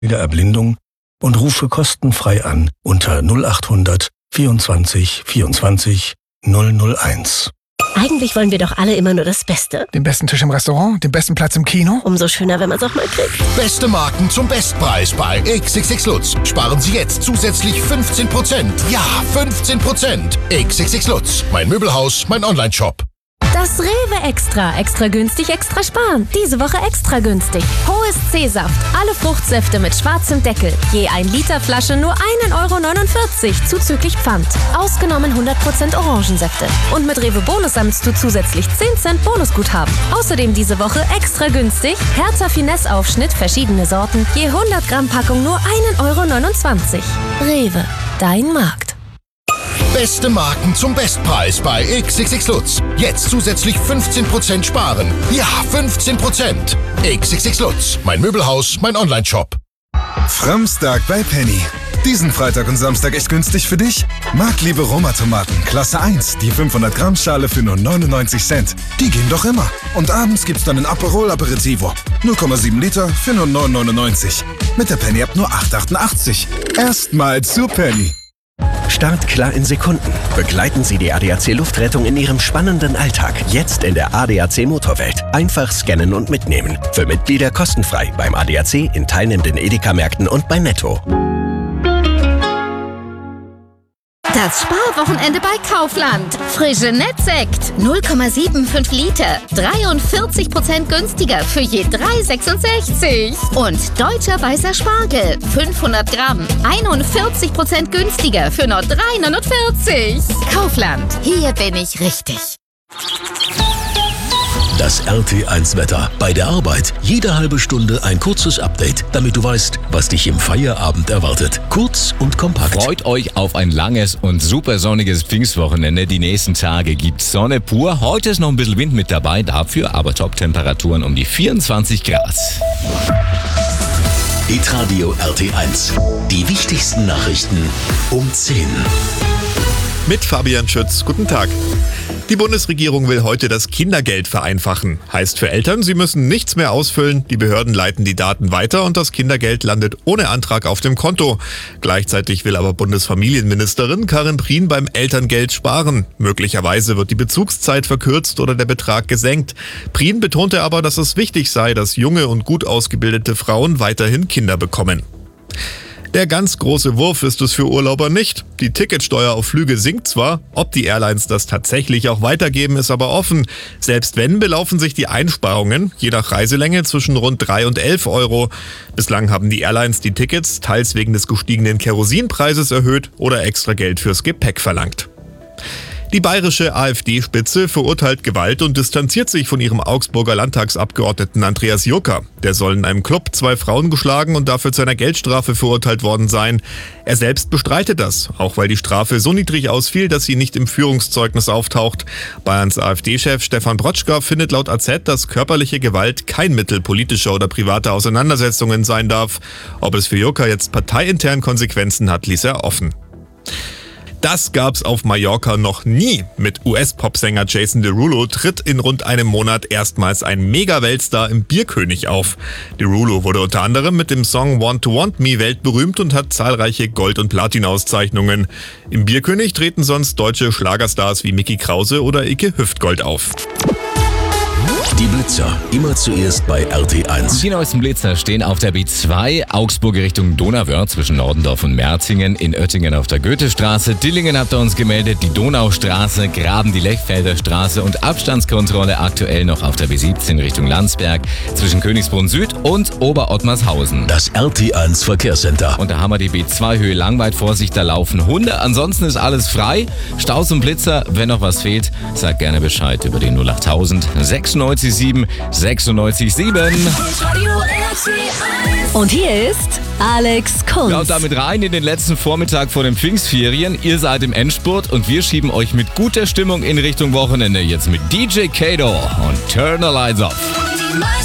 der Erblindung und rufe kostenfrei an unter 0800 24 24 001. Eigentlich wollen wir doch alle immer nur das Beste. Den besten Tisch im Restaurant, den besten Platz im Kino. Umso schöner, wenn man es auch mal kriegt. Beste Marken zum Bestpreis bei XXX Lutz. Sparen Sie jetzt zusätzlich 15%. Ja, 15%. XXX Lutz. Mein Möbelhaus, mein Onlineshop. Das Rewe Extra günstig, extra sparen. Diese Woche extra günstig. Hohes C-Saft, alle Fruchtsäfte mit schwarzem Deckel. Je 1 Liter Flasche nur 1,49 € zuzüglich Pfand. Ausgenommen 100% Orangensäfte. Und mit Rewe Bonus sammelst du zusätzlich 10 Cent Bonusguthaben. Außerdem diese Woche extra günstig. Hertha Finesse Aufschnitt, verschiedene Sorten. Je 100 Gramm Packung nur 1,29 €. Rewe, dein Markt. Beste Marken zum Bestpreis bei XXX Lutz. Jetzt zusätzlich 15% sparen. Ja, 15%. XXX Lutz. Mein Möbelhaus, mein Onlineshop. Framstag bei Penny. Diesen Freitag und Samstag echt günstig für dich? Marktliebe Roma-Tomaten, Klasse 1, die 500 Gramm Schale für nur 99 Cent. Die gehen doch immer. Und abends gibt's dann ein Aperol Aperitivo. 0,7 Liter für nur 9,99. Mit der Penny ab nur 8,88. Erstmal zu Penny. Startklar in Sekunden. Begleiten Sie die ADAC Luftrettung in Ihrem spannenden Alltag. Jetzt in der ADAC Motorwelt. Einfach scannen und mitnehmen. Für Mitglieder kostenfrei beim ADAC, in teilnehmenden Edeka-Märkten und bei Netto. Das Sparwochenende bei Kaufland. Frische Nettsekt 0,75 Liter. 43% günstiger für je 3,66. Und deutscher weißer Spargel 500 Gramm. 41% günstiger für nur 3,49. Kaufland. Hier bin ich richtig. Das RT1-Wetter. Bei der Arbeit jede halbe Stunde ein kurzes Update, damit du weißt, was dich im Feierabend erwartet. Kurz und kompakt. Freut euch auf ein langes und super sonniges Pfingstwochenende. Die nächsten Tage gibt's Sonne pur. Heute ist noch ein bisschen Wind mit dabei, dafür aber Top-Temperaturen um die 24 Grad. Hitradio RT1. Die wichtigsten Nachrichten um 10. Mit Fabian Schütz. Guten Tag. Die Bundesregierung will heute das Kindergeld vereinfachen. Heißt für Eltern, sie müssen nichts mehr ausfüllen, die Behörden leiten die Daten weiter und das Kindergeld landet ohne Antrag auf dem Konto. Gleichzeitig will aber Bundesfamilienministerin Karin Prien beim Elterngeld sparen. Möglicherweise wird die Bezugszeit verkürzt oder der Betrag gesenkt. Prien betonte aber, dass es wichtig sei, dass junge und gut ausgebildete Frauen weiterhin Kinder bekommen. Der ganz große Wurf ist es für Urlauber nicht. Die Ticketsteuer auf Flüge sinkt zwar, ob die Airlines das tatsächlich auch weitergeben, ist aber offen. Selbst wenn, belaufen sich die Einsparungen, je nach Reiselänge, zwischen rund 3 und 11 €. Bislang haben die Airlines die Tickets teils wegen des gestiegenen Kerosinpreises erhöht oder extra Geld fürs Gepäck verlangt. Die bayerische AfD-Spitze verurteilt Gewalt und distanziert sich von ihrem Augsburger Landtagsabgeordneten Andreas Jucker. Der soll in einem Club 2 Frauen geschlagen und dafür zu einer Geldstrafe verurteilt worden sein. Er selbst bestreitet das, auch weil die Strafe so niedrig ausfiel, dass sie nicht im Führungszeugnis auftaucht. Bayerns AfD-Chef Stefan Brotschka findet laut AZ, dass körperliche Gewalt kein Mittel politischer oder privater Auseinandersetzungen sein darf. Ob es für Jucker jetzt parteiintern Konsequenzen hat, ließ er offen. Das gab's auf Mallorca noch nie. Mit US-Popsänger Jason Derulo tritt in rund einem Monat erstmals ein Mega-Weltstar im Bierkönig auf. Derulo wurde unter anderem mit dem Song Want to Want Me weltberühmt und hat zahlreiche Gold- und Platin-Auszeichnungen. Im Bierkönig treten sonst deutsche Schlagerstars wie Micky Krause oder Icke Hüftgold auf. Die Blitzer, immer zuerst bei RT1. Die neuesten Blitzer stehen auf der B2, Augsburg Richtung Donauwörth zwischen Nordendorf und Merzingen, in Oettingen auf der Goethestraße, Dillingen habt ihr uns gemeldet, die Donaustraße, Graben die Lechfelder Straße und Abstandskontrolle aktuell noch auf der B17 Richtung Landsberg zwischen Königsbrunn Süd und Oberottmarshausen. Das RT1 Verkehrscenter. Und da haben wir die B2 Höhe Langweid, Vorsicht, da laufen Hunde, ansonsten ist alles frei. Staus und Blitzer, wenn noch was fehlt, sagt gerne Bescheid über den 08000 96 7 96 7. Und hier ist Alex Kunz. Ja, und damit rein in den letzten Vormittag vor den Pfingstferien. Ihr seid im Endspurt und wir schieben euch mit guter Stimmung in Richtung Wochenende. Jetzt mit DJ Kato und Turn the Lights Off.